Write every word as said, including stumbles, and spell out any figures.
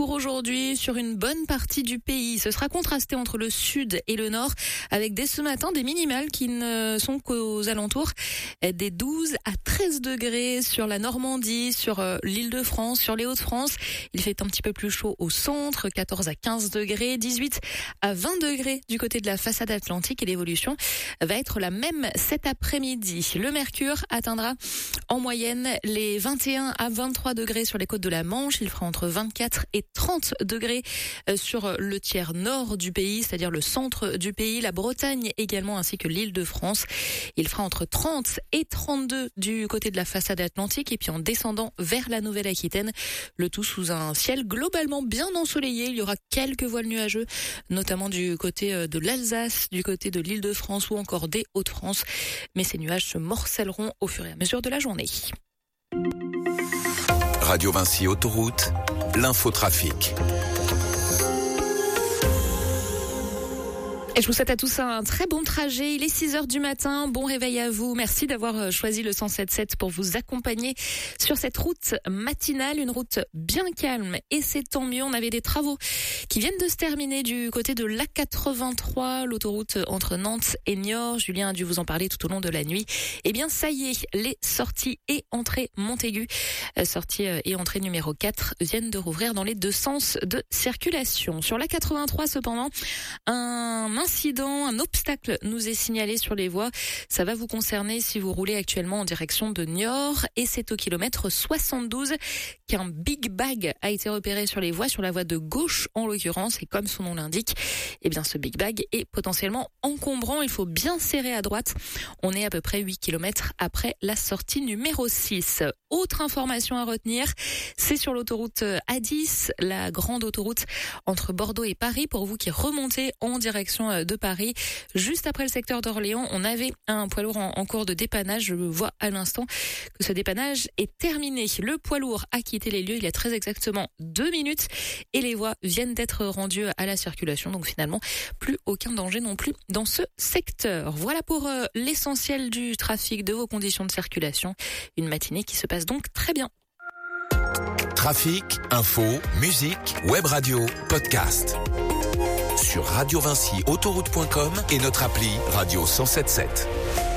pour aujourd'hui sur une bonne partie du pays. Ce sera contrasté entre le sud et le nord, avec dès ce matin des minimales qui ne sont qu'aux alentours des douze à treize degrés sur la Normandie, sur l'Île-de-France, sur les Hauts-de-France. Il fait un petit peu plus chaud au centre, quatorze à quinze degrés, dix-huit à vingt degrés du côté de la façade atlantique, et l'évolution va être la même cet après-midi. Le mercure atteindra en moyenne les vingt et un à vingt-trois degrés sur les côtes de la Manche. Il fera entre vingt-quatre et trente degrés sur le tiers nord du pays, c'est-à-dire le centre du pays, la Bretagne également, ainsi que l'Île-de-France. Il fera entre trente et trente-deux du côté de la façade atlantique, et puis en descendant vers la Nouvelle-Aquitaine, le tout sous un ciel globalement bien ensoleillé. Il y aura quelques voiles nuageux, notamment du côté de l'Alsace, du côté de l'Île-de-France ou encore des Hauts-de-France. Mais ces nuages se morcelleront au fur et à mesure de la journée. Radio Vinci Autoroute, l'infotrafic. Et je vous souhaite à tous un très bon trajet. Il est six heures du matin. Bon réveil à vous. Merci d'avoir choisi le cent sept sept pour vous accompagner sur cette route matinale. Une route bien calme, et c'est tant mieux. On avait des travaux qui viennent de se terminer du côté de l'A quatre-vingt-trois, l'autoroute entre Nantes et Niort. Julien a dû vous en parler tout au long de la nuit. Eh bien, ça y est, les sorties et entrées Montaigu, sortie et entrée numéro quatre, viennent de rouvrir dans les deux sens de circulation. Sur l'A quatre-vingt-trois, cependant, un incident, un obstacle nous est signalé sur les voies. Ça va vous concerner si vous roulez actuellement en direction de Niort, et c'est au kilomètre soixante-douze qu'un big bag a été repéré sur les voies, sur la voie de gauche en l'occurrence, et comme son nom l'indique, eh bien ce big bag est potentiellement encombrant. Il faut bien serrer à droite. On est à peu près huit kilomètres après la sortie numéro six. Autre information à retenir, c'est sur l'autoroute A dix, la grande autoroute entre Bordeaux et Paris. Pour vous qui remontez en direction de Paris, juste après le secteur d'Orléans, on avait un poids lourd en, en cours de dépannage. Je vois à l'instant que ce dépannage est terminé. Le poids lourd a quitté les lieux il y a très exactement deux minutes, et les voies viennent d'être rendues à la circulation. Donc finalement, plus aucun danger non plus dans ce secteur. Voilà pour euh, l'essentiel du trafic, de vos conditions de circulation. Une matinée qui se passe donc très bien. Trafic, info, musique, web radio, podcast. Sur radio vinci autoroute point com et notre appli Radio cent sept sept.